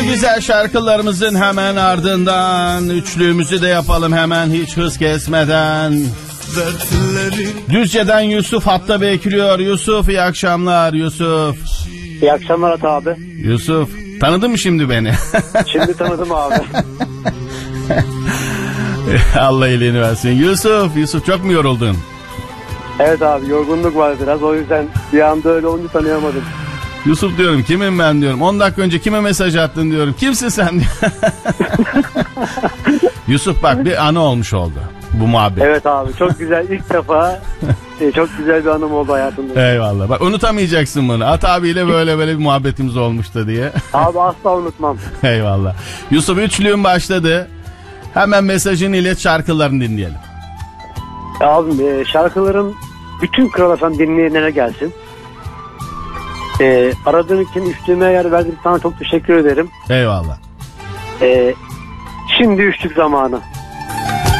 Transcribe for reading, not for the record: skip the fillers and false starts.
Bu güzel şarkılarımızın hemen ardından üçlüğümüzü de yapalım hemen hiç hız kesmeden. Düzce'den Yusuf hatta bekliyor. Yusuf, iyi akşamlar Yusuf. İyi akşamlar Ata abi. Yusuf, tanıdın mı şimdi beni? Şimdi tanıdım abi. Allah iyiliğini versin. Yusuf çok mu yoruldun? Evet abi, yorgunluk var biraz, o yüzden bir anda öyle olunca tanıyamadım. Yusuf diyorum, kimim ben diyorum. 10 dakika önce kime mesaj attın diyorum. Kimsin sen? Yusuf bak, bir anı olmuş oldu bu muhabbet. Evet abi, çok güzel, ilk defa çok güzel bir anım oldu hayatımda. Eyvallah, bak unutamayacaksın bunu. At abiyle böyle bir muhabbetimiz olmuştu diye. Abi asla unutmam. Eyvallah. Yusuf, üçlüğün başladı. Hemen mesajını ilet, şarkılarını dinleyelim. Abi şarkıların bütün Kral FM dinleyenlere gelsin. Aradığın için, üstüme yer verdiğin sana çok teşekkür ederim. Eyvallah. Şimdi üçlük zamanı.